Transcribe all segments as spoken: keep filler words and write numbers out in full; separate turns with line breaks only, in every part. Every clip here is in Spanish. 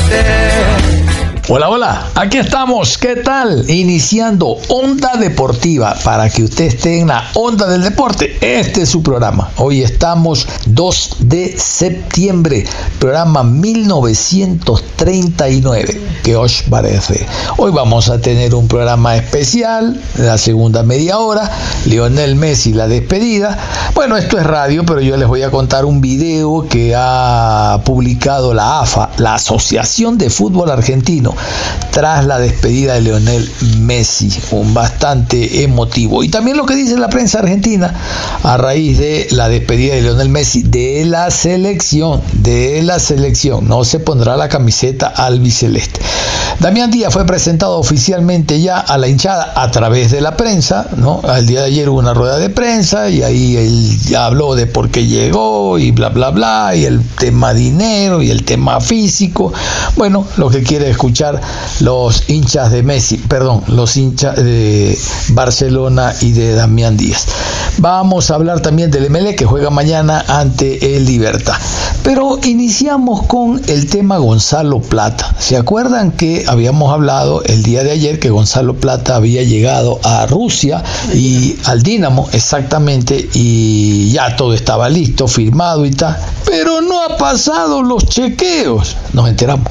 Hola, hola, aquí estamos, ¿qué tal? Iniciando Onda Deportiva, para que usted esté en la onda del deporte. Este es su programa. Hoy estamos dos de septiembre, programa mil novecientos treinta y nueve. ¿Qué os parece? Hoy vamos a tener un programa especial, la segunda media hora, Lionel Messi, la despedida. Bueno, esto es radio, pero yo les voy a contar un video que ha publicado la A F A, la Asociación de Fútbol Argentino, tras la despedida de Lionel Messi, un bastante emotivo. Y también lo que dice la prensa argentina a raíz de la despedida de Lionel Messi de la selección, de la selección, no se pondrá la camiseta albiceleste. Damián Díaz fue presentado oficialmente ya a la hinchada a través de la prensa, ¿no? El día de ayer hubo una rueda de prensa y ahí él ya habló de por qué llegó y bla bla bla, y el tema dinero y el tema físico. Bueno, lo que quiere escuchar los hinchas de Messi, perdón, los hinchas de Barcelona y de Damián Díaz. Vamos a hablar también del Emelec, que juega mañana ante el Libertad. Pero iniciamos con el tema Gonzalo Plata. ¿Se acuerdan que habíamos hablado el día de ayer que Gonzalo Plata había llegado a Rusia y al Dinamo, exactamente, y ya todo estaba listo, firmado y tal, pero no ha pasado los chequeos? Nos enteramos.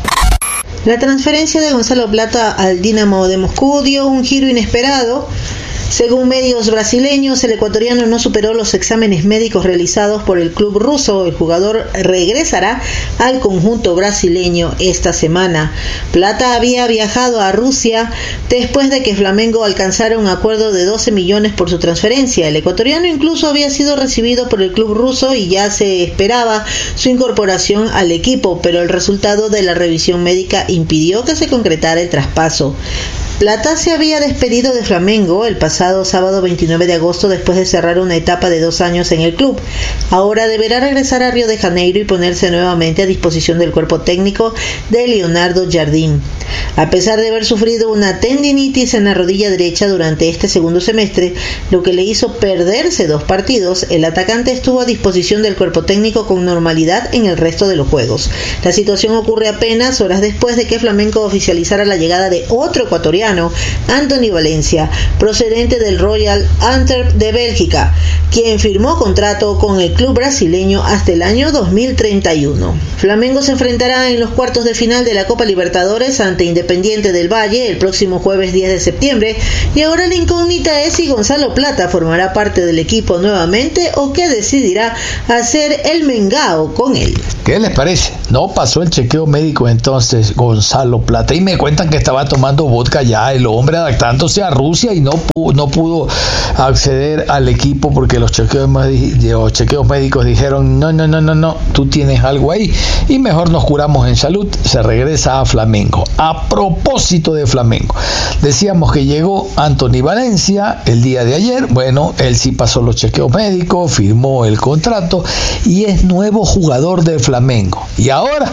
La transferencia de Gonzalo Plata al Dinamo de Moscú dio un giro inesperado. Según medios brasileños, el ecuatoriano no superó los exámenes médicos realizados por el club ruso. El jugador regresará al conjunto brasileño esta semana. Plata había viajado a Rusia después de que Flamengo alcanzara un acuerdo de doce millones por su transferencia. El ecuatoriano incluso había sido recibido por el club ruso y ya se esperaba su incorporación al equipo, pero el resultado de la revisión médica impidió que se concretara el traspaso. Plata se había despedido de Flamengo el pasado sábado veintinueve de agosto después de cerrar una etapa de dos años en el club. Ahora deberá regresar a Río de Janeiro y ponerse nuevamente a disposición del cuerpo técnico de Leonardo Jardim. A pesar de haber sufrido una tendinitis en la rodilla derecha durante este segundo semestre, lo que le hizo perderse dos partidos, el atacante estuvo a disposición del cuerpo técnico con normalidad en el resto de los juegos. La situación ocurre apenas horas después de que Flamengo oficializara la llegada de otro ecuatoriano, Anthony Valencia, procedente del Royal Antwerp de Bélgica, quien firmó contrato con el club brasileño hasta el año dos mil treinta y uno. Flamengo se enfrentará en los cuartos de final de la Copa Libertadores ante Independiente del Valle el próximo jueves diez de septiembre, y ahora la incógnita es si Gonzalo Plata formará parte del equipo nuevamente o qué decidirá hacer el Mengao con él.
¿Qué les parece? No pasó el chequeo médico entonces Gonzalo Plata, y me cuentan que estaba tomando vodka ya el hombre, adaptándose a Rusia, y no pudo, no pudo acceder al equipo porque los chequeos, los chequeos médicos dijeron no, no, no, no, no, tú tienes algo ahí y mejor nos curamos en salud. Se regresa a Flamengo. A propósito de Flamengo, decíamos que llegó Anthony Valencia el día de ayer. Bueno, él sí pasó los chequeos médicos, firmó el contrato y es nuevo jugador de Flamengo. Y ahora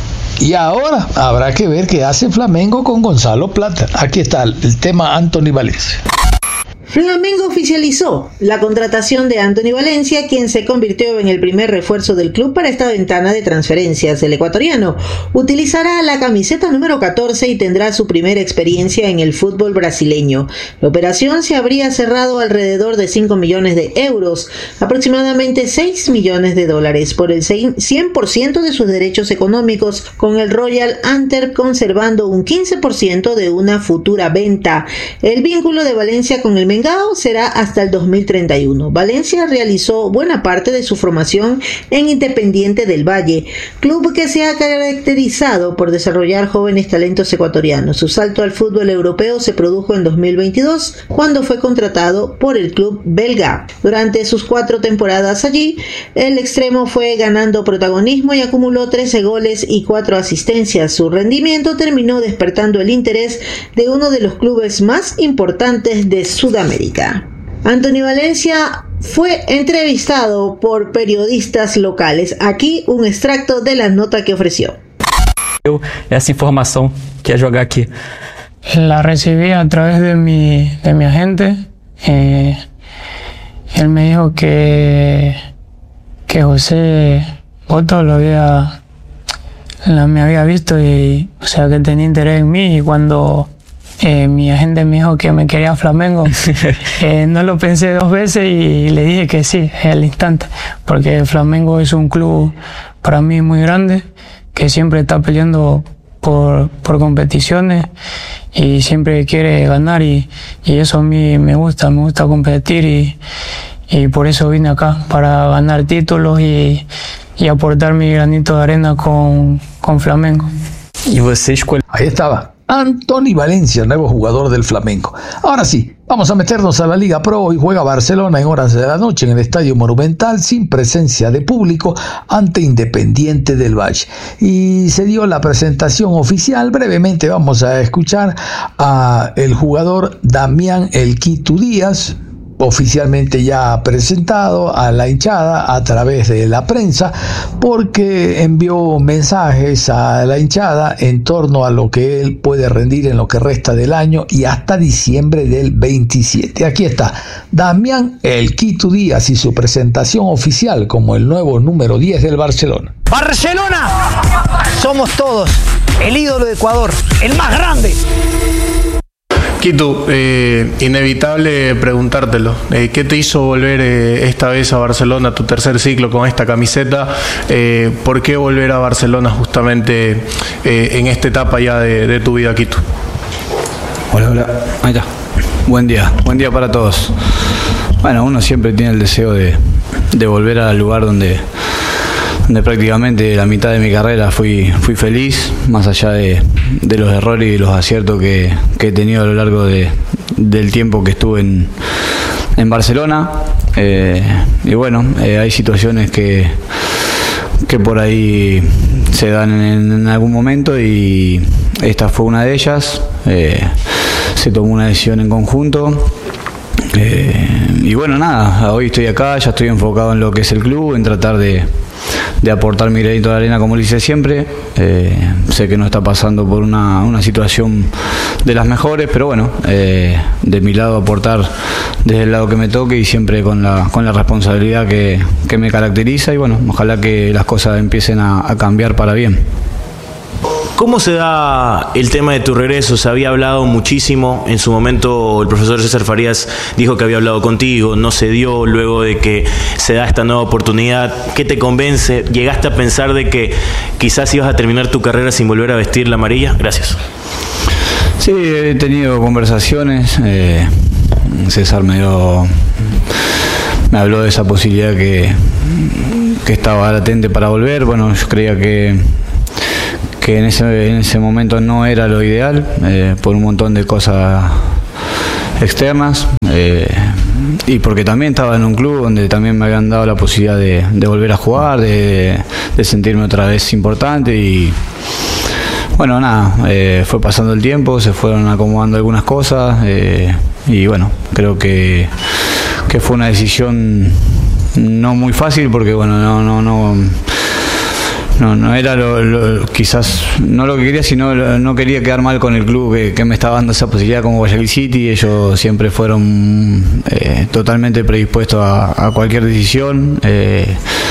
Y ahora habrá que ver qué hace Flamengo con Gonzalo Plata. Aquí está el tema Anthony Valencia.
Flamengo oficializó la contratación de Anthony Valencia, quien se convirtió en el primer refuerzo del club para esta ventana de transferencias. El ecuatoriano utilizará la camiseta número catorce y tendrá su primera experiencia en el fútbol brasileño. La operación se habría cerrado alrededor de cinco millones de euros, aproximadamente seis millones de dólares, por el cien por ciento de sus derechos económicos, con el Royal Antwerp conservando un quince por ciento de una futura venta. El vínculo de Valencia con el Mengao será hasta el dos mil treinta y uno. Valencia realizó buena parte de su formación en Independiente del Valle, club que se ha caracterizado por desarrollar jóvenes talentos ecuatorianos. Su salto al fútbol europeo se produjo en dos mil veintidós, cuando fue contratado por el club belga. Durante sus cuatro temporadas allí, el extremo fue ganando protagonismo y acumuló trece goles y cuatro asistencias. Su rendimiento terminó despertando el interés de uno de los clubes más importantes de Sudamérica. Anthony Valencia fue entrevistado por periodistas locales. Aquí un extracto de la nota que ofreció.
Esa información que es jugar aquí.
La recibí a través de mi, de mi agente. Eh, él me dijo que, que José Boto lo había, la, me había visto y, o sea, que tenía interés en mí, y cuando eh, mi agente me dijo que me quería Flamengo, eh, no lo pensé dos veces y le dije que sí, al instante, porque Flamengo es un club para mí muy grande, que siempre está peleando por, por competiciones y siempre quiere ganar, y, y eso a mí me gusta, me gusta competir, y, y por eso vine acá, para ganar títulos y, y aportar mi granito de arena con, con Flamengo.
E você escolheu.
Ahí estaba Antony Valencia, nuevo jugador del Flamengo. Ahora sí, vamos a meternos a la Liga Pro. Hoy juega Barcelona en horas de la noche en el Estadio Monumental, sin presencia de público, ante Independiente del Valle. Y se dio la presentación oficial. Brevemente vamos a escuchar a el jugador Damián El Quitu Díaz, oficialmente ya presentado a la hinchada a través de la prensa, porque envió mensajes a la hinchada en torno a lo que él puede rendir en lo que resta del año y hasta diciembre del veintisiete. Aquí está Damián El Quitu Díaz y su presentación oficial como el nuevo número diez del Barcelona.
Barcelona, somos todos el ídolo de Ecuador, el más grande.
Quitu, eh, inevitable preguntártelo. Eh, ¿Qué te hizo volver eh, esta vez a Barcelona, tu tercer ciclo con esta camiseta? Eh, ¿Por qué volver a Barcelona justamente eh, en esta etapa ya de, de tu vida, Quitu?
Hola, hola. Ahí está. Buen día. Buen día para todos. Bueno, uno siempre tiene el deseo de, de volver al lugar donde... donde prácticamente la mitad de mi carrera fui, fui feliz, más allá de, de los errores y los aciertos que, que he tenido a lo largo de, del tiempo que estuve en, en Barcelona. Eh, y bueno, eh, hay situaciones que, que por ahí se dan en, en algún momento, y esta fue una de ellas. Eh, se tomó una decisión en conjunto. Eh, y bueno, nada, hoy estoy acá, ya estoy enfocado en lo que es el club, en tratar de, de aportar mi granito de arena como lo hice siempre. Eh, sé que no está pasando por una, una situación de las mejores, pero bueno, eh, de mi lado aportar desde el lado que me toque y siempre con la, con la responsabilidad que, que me caracteriza, y bueno, ojalá que las cosas empiecen a, a cambiar para bien.
¿Cómo se da el tema de tu regreso? Se había hablado muchísimo, en su momento el profesor César Farías dijo que había hablado contigo, no se dio, luego de que se da esta nueva oportunidad. ¿Qué te convence? ¿Llegaste a pensar de que quizás ibas a terminar tu carrera sin volver a vestir la amarilla? Gracias.
Sí, he tenido conversaciones, eh, César me dio, me habló de esa posibilidad que, que estaba latente para volver. Bueno, yo creía que que en ese, en ese momento no era lo ideal, eh, por un montón de cosas externas, eh, y porque también estaba en un club donde también me habían dado la posibilidad de, de volver a jugar, de, de sentirme otra vez importante. Y bueno, nada, eh, fue pasando el tiempo, se fueron acomodando algunas cosas, eh, y bueno, creo que, que fue una decisión no muy fácil, porque bueno, no, no, no No, no era lo, lo, quizás no lo que quería, sino lo, no quería quedar mal con el club que, que me estaba dando esa posibilidad como Guayaquil City. Ellos siempre fueron eh, totalmente predispuestos a, a cualquier decisión. Eh,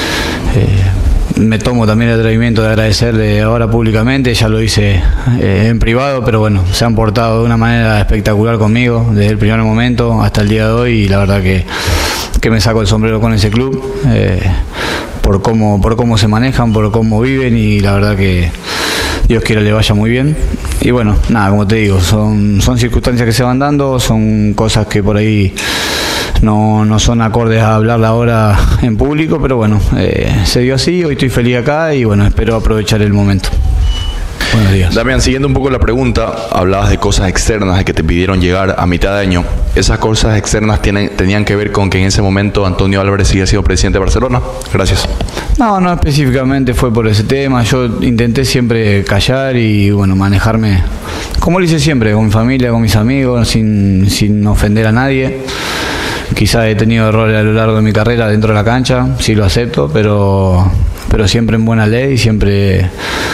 eh, me tomo también el atrevimiento de agradecerle ahora públicamente, ya lo hice eh, en privado, pero bueno, se han portado de una manera espectacular conmigo desde el primer momento hasta el día de hoy, y la verdad que, que me saco el sombrero con ese club. Eh, por cómo por cómo se manejan, por cómo viven, y la verdad que Dios quiera le vaya muy bien. Y bueno, nada, como te digo, son, son circunstancias que se van dando, son cosas que por ahí no, no son acordes a hablarla ahora en público, pero bueno, eh, se dio así, hoy estoy feliz acá y bueno, espero aprovechar el momento. Buenos días.
Damián, siguiendo un poco la pregunta, hablabas de cosas externas, de que te pidieron llegar a mitad de año. ¿Esas cosas externas tienen, tenían que ver con que en ese momento Antonio Álvarez sigue siendo presidente de Barcelona? Gracias.
No, no específicamente fue por ese tema. Yo intenté siempre callar y bueno, manejarme como lo hice siempre, con mi familia, con mis amigos, sin, sin ofender a nadie. Quizás he tenido errores a lo largo de mi carrera dentro de la cancha, sí lo acepto, pero, pero siempre en buena ley, siempre...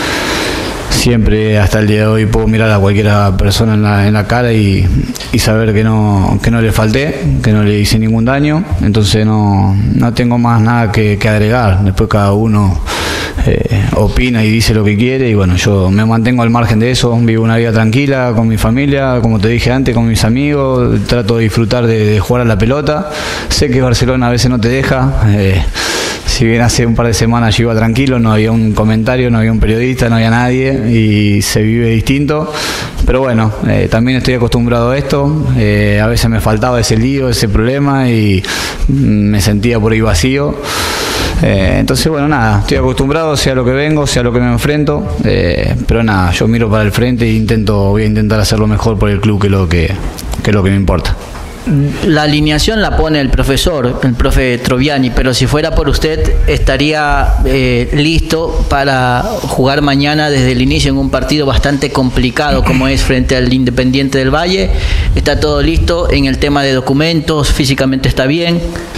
Siempre hasta el día de hoy puedo mirar a cualquier persona en la, en la cara y, y saber que no, que no le falté, que no le hice ningún daño. Entonces no, no tengo más nada que, que agregar. Después cada uno eh, opina y dice lo que quiere, y bueno, yo me mantengo al margen de eso, vivo una vida tranquila con mi familia, como te dije antes, con mis amigos, trato de disfrutar de, de jugar a la pelota. Sé que Barcelona a veces no te deja, eh, si bien hace un par de semanas yo iba tranquilo, no había un comentario, no había un periodista, no había nadie y se vive distinto, pero bueno, eh, también estoy acostumbrado a esto, eh, a veces me faltaba ese lío, ese problema y me sentía por ahí vacío. Eh, entonces bueno, nada, estoy acostumbrado, sea lo que vengo, sea lo que me enfrento, eh, pero nada, yo miro para el frente e intento, voy a intentar hacer lo mejor por el club, que es lo que, que es lo que me importa.
La alineación la pone el profesor, el profe Troviani, pero si fuera por usted, ¿estaría eh, listo para jugar mañana desde el inicio en un partido bastante complicado como es frente al Independiente del Valle? ¿Está todo listo en el tema de documentos? ¿Físicamente está bien?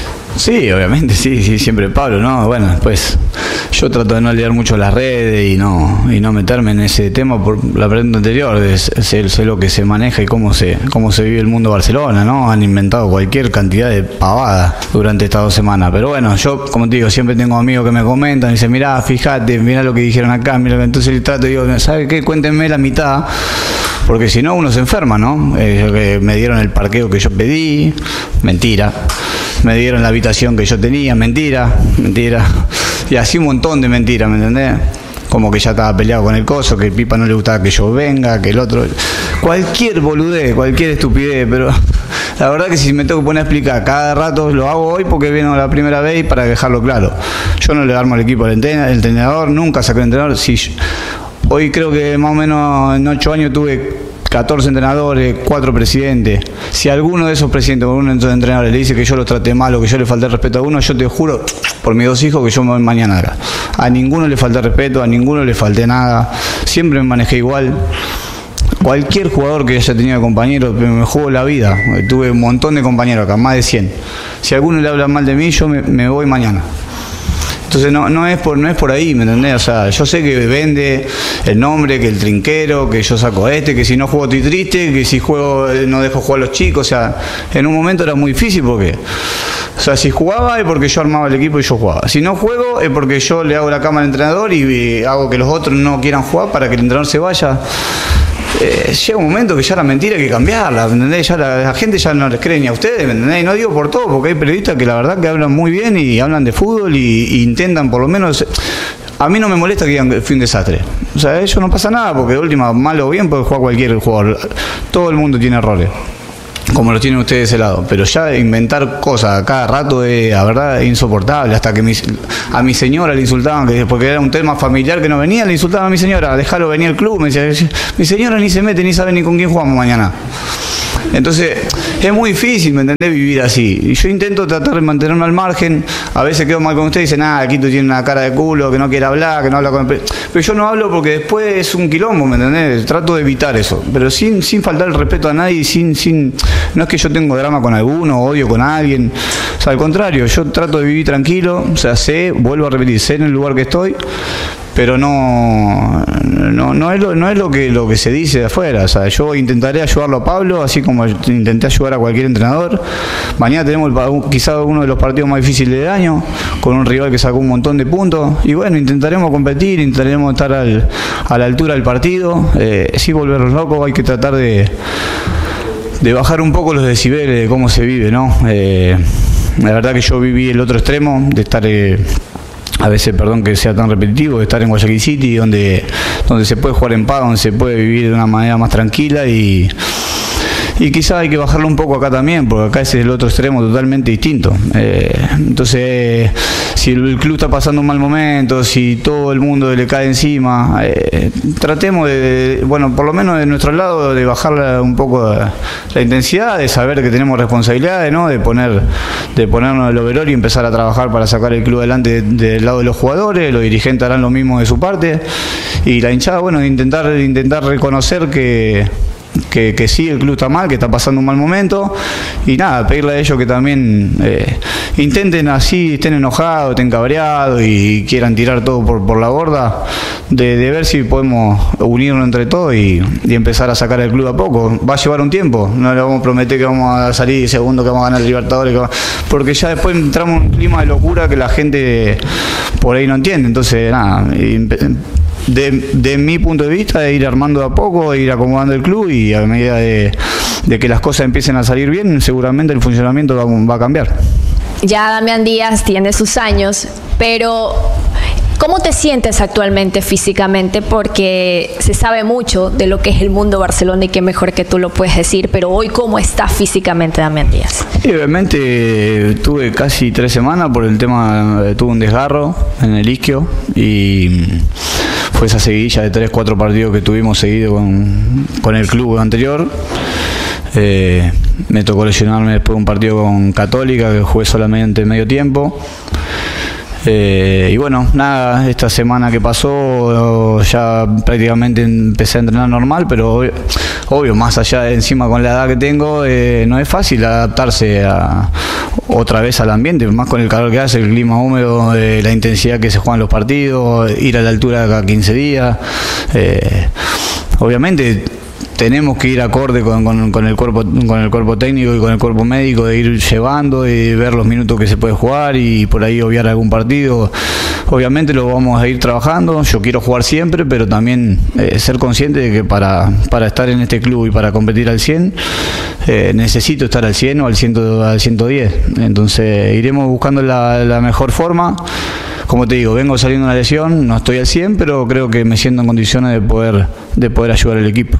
Sí, obviamente, sí, sí, siempre Pablo, ¿no? Bueno, después yo trato de no leer mucho las redes y no y no meterme en ese tema por la pregunta anterior, de sé, sé lo que se maneja y cómo se cómo se vive el mundo de Barcelona, ¿no? Han inventado cualquier cantidad de pavadas durante estas dos semanas, pero bueno, yo, como te digo, siempre tengo amigos que me comentan y dicen, mirá, fíjate, mirá lo que dijeron acá, mirá, entonces trato y digo, ¿sabe qué? Cuéntenme la mitad, porque si no uno se enferma, ¿no? Eh, me dieron el parqueo que yo pedí, mentira. Me dieron la habitación que yo tenía, mentira, mentira. Y así un montón de mentiras, ¿me entendés? Como que ya estaba peleado con el coso, que el Pipa no le gustaba que yo venga, que el otro... Cualquier boludez, cualquier estupidez, pero la verdad que si me tengo que poner a explicar cada rato, lo hago hoy porque vino la primera vez y para dejarlo claro. Yo no le armo el equipo al entrenador, nunca saqué el entrenador. Si yo, hoy creo que más o menos en ocho años tuve catorce entrenadores, cuatro presidentes. Si alguno de esos presidentes o alguno de esos entrenadores le dice que yo los traté mal o que yo le falté respeto a uno, yo te juro por mis dos hijos que yo me voy mañana acá. A ninguno le falté respeto, a ninguno le falté nada. Siempre me manejé igual. Cualquier jugador que haya tenido compañeros, me juego la vida. Tuve un montón de compañeros acá, más de cien. Si alguno le habla mal de mí, yo me, me voy mañana. Entonces no, no es por no es por ahí, ¿me entendés? O sea, yo sé que vende el nombre, que el trinquero, que yo saco a este, que si no juego estoy triste, que si juego no dejo jugar a los chicos. O sea, en un momento era muy difícil porque, o sea, si jugaba es porque yo armaba el equipo y yo jugaba. Si no juego es porque yo le hago la cama al entrenador y, y hago que los otros no quieran jugar para que el entrenador se vaya. Eh, llega un momento que ya la mentira hay que cambiarla, ¿me entendés? Ya la, la gente ya no les cree ni a ustedes, ¿me entendés? Y no digo por todo, porque hay periodistas que la verdad que hablan muy bien y hablan de fútbol y, y intentan por lo menos... A mí no me molesta que digan que fue un desastre. O sea, eso no pasa nada, porque de última, mal o bien, puede jugar cualquier jugador. Todo el mundo tiene errores, como lo tienen ustedes de ese lado, pero ya inventar cosas a cada rato es, la verdad, es insoportable. Hasta que mi, a mi señora le insultaban, que porque era un tema familiar que no venía, le insultaban a mi señora, déjalo venir al club, me decía, mi señora ni se mete ni sabe ni con quién jugamos mañana. Entonces es muy difícil, ¿me entendés? Vivir así. Y yo intento tratar de mantenerme al margen. A veces quedo mal con usted y dicen, ah, aquí tú tienes una cara de culo, que no quiere hablar, que no habla con el... Pero yo no hablo porque después es un quilombo, ¿me entendés? Trato de evitar eso, pero sin, sin faltar el respeto a nadie, sin, sin... No es que yo tengo drama con alguno, odio con alguien. O sea, al contrario, yo trato de vivir tranquilo. O sea, sé, vuelvo a repetir, sé en el lugar que estoy, pero no no, no es, lo, no es lo, que, lo que se dice de afuera. O sea, yo intentaré ayudarlo a Pablo, así como intenté ayudar a cualquier entrenador. Mañana tenemos el, quizás uno de los partidos más difíciles del año, con un rival que sacó un montón de puntos. Y bueno, intentaremos competir, intentaremos estar al, a la altura del partido. Eh, sí, volvernos locos, hay que tratar de, de bajar un poco los decibeles de cómo se vive, ¿no? Eh, la verdad que yo viví el otro extremo, de estar... Eh, a veces, perdón que sea tan repetitivo, de estar en Guayaquil City, donde, donde se puede jugar en paz, donde se puede vivir de una manera más tranquila y, y quizás hay que bajarlo un poco acá también, porque acá ese es el otro extremo totalmente distinto. Eh, entonces, si el club está pasando un mal momento, si todo el mundo le cae encima, eh, tratemos de, de, bueno, por lo menos de nuestro lado, de bajar un poco la, la intensidad, de saber que tenemos responsabilidades, ¿no? De poner, de ponernos el overol y empezar a trabajar para sacar el club adelante de, del lado de los jugadores. Los dirigentes harán lo mismo de su parte y la hinchada, bueno, de intentar, de intentar reconocer que que, que sí, el club está mal, que está pasando un mal momento, y nada, pedirle a ellos que también eh, intenten así, estén enojados, estén cabreados y quieran tirar todo por, por la borda, de, de ver si podemos unirnos entre todos y, y empezar a sacar el club a poco. Va a llevar un tiempo, no le vamos a prometer que vamos a salir segundo, que vamos a ganar el Libertadores, que va, porque ya después entramos en un clima de locura que la gente por ahí no entiende. Entonces nada, de, de mi punto de vista, de ir armando de a poco, de ir acomodando el club, y a medida de, de que las cosas empiecen a salir bien, seguramente el funcionamiento va, va a cambiar.
Ya Damián Díaz tiene sus años, pero ¿cómo te sientes actualmente físicamente? Porque se sabe mucho de lo que es el mundo Barcelona y qué mejor que tú lo puedes decir, pero hoy, ¿cómo está físicamente Damián Díaz?
Sí, obviamente tuve casi tres semanas por el tema, tuve un desgarro en el isquio y fue esa seguidilla de tres, cuatro partidos que tuvimos seguidos con, con el club anterior. Eh, me tocó lesionarme después de un partido con Católica que jugué solamente medio tiempo. Eh, y bueno, nada, esta semana que pasó ya prácticamente empecé a entrenar normal, pero obvio, obvio más allá de encima con la edad que tengo, eh, no es fácil adaptarse a, otra vez al ambiente, más con el calor que hace, el clima húmedo, eh, la intensidad que se juegan los partidos, ir a la altura cada quince días. Eh, obviamente tenemos que ir acorde con, con, con el cuerpo con el cuerpo técnico y con el cuerpo médico, de ir llevando y ver los minutos que se puede jugar y por ahí obviar algún partido. Obviamente lo vamos a ir trabajando. Yo quiero jugar siempre, pero también eh, ser consciente de que para, para estar en este club y para competir al cien eh, necesito estar al cien o al, cien, al ciento diez. Entonces iremos buscando la, la mejor forma. Como te digo, vengo saliendo de una lesión, no estoy al cien, pero creo que me siento en condiciones de poder, de poder ayudar al equipo.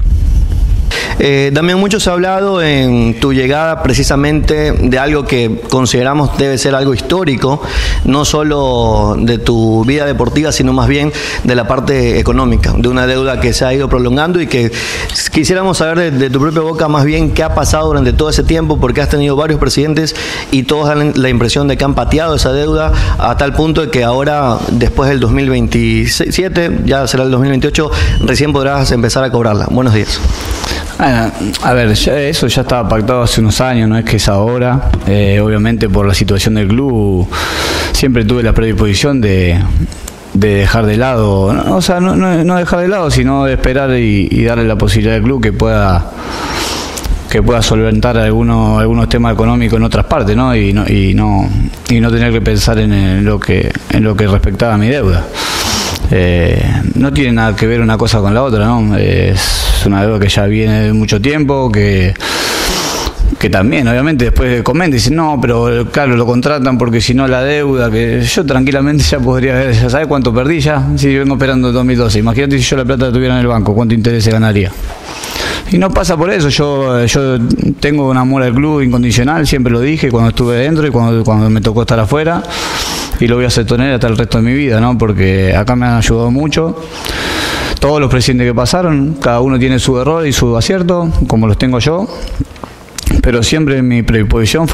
Eh, Damián, mucho se ha hablado en tu llegada precisamente de algo que consideramos debe ser algo histórico, no solo de tu vida deportiva, sino más bien de la parte económica, de una deuda que se ha ido prolongando y que quisiéramos saber de, de tu propia boca más bien qué ha pasado durante todo ese tiempo, porque has tenido varios presidentes y todos dan la impresión de que han pateado esa deuda a tal punto de que ahora, después del dos mil veintisiete, ya será el dos mil veintiocho, recién podrás empezar a cobrarla. Buenos días.
Bueno, a ver, ya eso ya estaba pactado hace unos años, no es que es ahora. Eh, obviamente por la situación del club siempre tuve la predisposición de, de dejar de lado, no, o sea, no, no, no dejar de lado, sino de esperar y, y darle la posibilidad al club que pueda que pueda solventar algunos algunos temas económicos en otras partes, ¿no? Y no y no y no tener que pensar en, en lo que en lo que respectaba a mi deuda. Eh, no tiene nada que ver una cosa con la otra, ¿no? Es una deuda que ya viene de mucho tiempo, que que también obviamente después comenta y dicen no, pero claro, lo contratan porque si no la deuda, que yo tranquilamente ya podría ver, ya sabes cuánto perdí ya, si vengo esperando el dos mil doce, imagínate si yo la plata la tuviera en el banco, cuánto interés se ganaría. Y no pasa por eso, yo yo tengo un amor al club incondicional, siempre lo dije cuando estuve dentro y cuando, cuando me tocó estar afuera, y lo voy a sostener hasta el resto de mi vida, ¿no? Porque acá me han ayudado mucho todos los presidentes que pasaron, cada uno tiene su error y su acierto, como los tengo yo, pero siempre mi predisposición fue